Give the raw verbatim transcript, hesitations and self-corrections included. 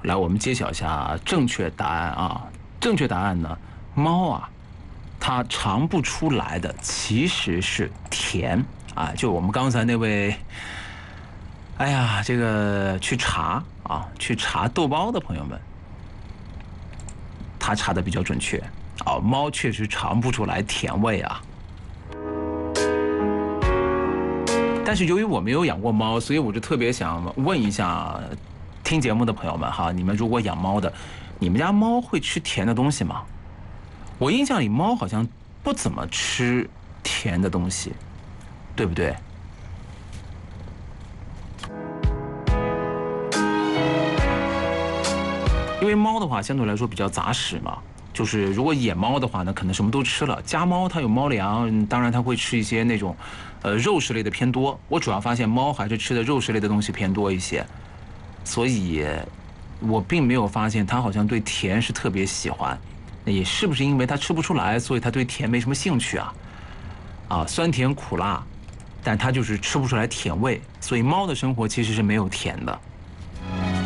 来，我们揭晓一下正确答案啊！正确答案呢，猫啊，它尝不出来的其实是甜啊！就我们刚才那位，哎呀，这个去查啊，去查豆包的朋友们，他查的比较准确啊，猫确实尝不出来甜味啊。但是由于我没有养过猫，所以我就特别想问一下听节目的朋友们哈，你们如果养猫的，你们家猫会吃甜的东西吗？我印象里猫好像不怎么吃甜的东西，对不对？因为猫的话相对来说比较杂食嘛，就是如果野猫的话呢，可能什么都吃了。家猫它有猫粮，当然它会吃一些那种，呃，肉食类的偏多。我主要发现猫还是吃的肉食类的东西偏多一些，所以，我并没有发现它好像对甜是特别喜欢。那也是不是因为它吃不出来，所以它对甜没什么兴趣啊？啊，酸甜苦辣，但它就是吃不出来甜味，所以猫的生活其实是没有甜的。